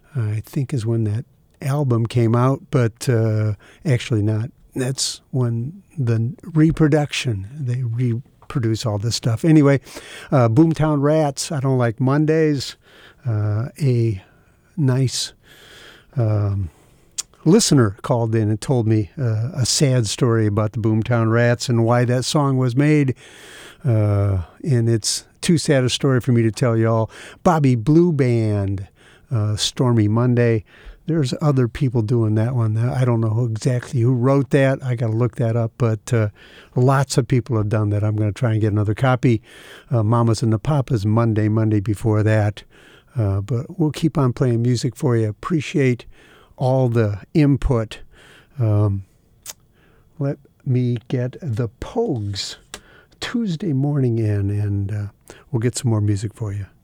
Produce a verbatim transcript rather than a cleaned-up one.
I think is when that album came out, but uh, actually not. That's when the reproduction, they reproduce all this stuff. Anyway, uh, Boomtown Rats, I Don't Like Mondays, uh, a nice um, listener called in and told me uh, a sad story about the Boomtown Rats and why that song was made. Uh, and it's too sad a story for me to tell y'all. Bobby Blue Band, uh, Stormy Monday. There's other people doing that one. I don't know who exactly who wrote that. I got to look that up. But uh, lots of people have done that. I'm going to try and get another copy. Uh, Mamas and the Papas, Monday, Monday before that. Uh, but we'll keep on playing music for you. Appreciate all the input. Um, let me get the Pogues Tuesday morning in, and uh, we'll get some more music for you.